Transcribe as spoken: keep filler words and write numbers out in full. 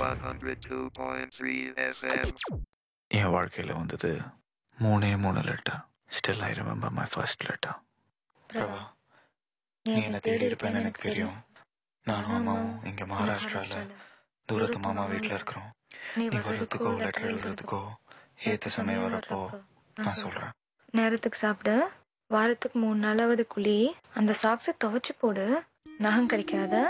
one oh two point three F M. என் வாழ்க்கையில் வந்தது மூணே மூணு letter. Still I remember my first letter. Prabha, நீ என்னை தேடி இருப்பேன்னு எனக்கு தெரியும். நானும் அம்மாவும் இங்கே மகாராஷ்டிராவில் தூரத்து மாமா வீட்டில் இருக்கிறோம். நீ வர்றதுக்கோ லெட்டர் எழுதுறதுக்கோ ஏற்ற சமயம் வரப்போ நான் சொல்கிறேன். நேரத்துக்கு சாப்பிடு. வாரத்துக்கு மூணு நாளாவது குழி. அந்த சாக்ஸை துவைச்சு போடு. நகம் கிடைக்காத.